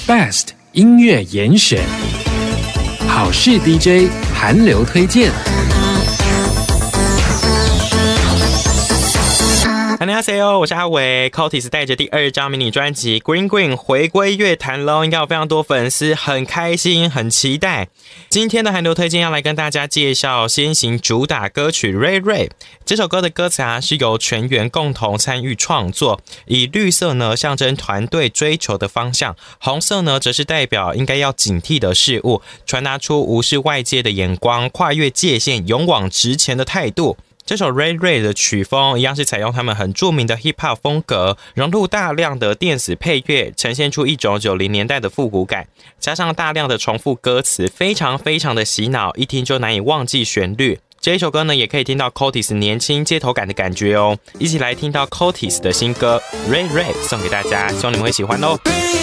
Best 音乐严选，好事 DJ 韩流推荐。 안녕하세요，我是阿伟。Cotis 带着第2张迷你专辑 Green Green 回归乐坛咯，应该有非常多粉丝很开心很期待。今天的韩流推荐要来跟大家介绍先行主打歌曲 Ray Ray。 这首歌的歌词是由全员共同参与创作，以绿色呢象征团队追求的方向，红色呢则是代表应该要警惕的事物，传达出无视外界的眼光，跨越界限，勇往直前的态度。这首 Ray Ray 的曲风一样是采用他们很著名的 Hip Hop 风格，融入大量的电子配乐，呈现出一种90年代的复古感，加上大量的重复歌词，非常的洗脑，一听就难以忘记旋律。这一首歌呢，也可以听到 Cotis 年轻街头感的感觉哦。一起来听到 Cotis 的新歌 Ray Ray 送给大家，希望你们会喜欢哦。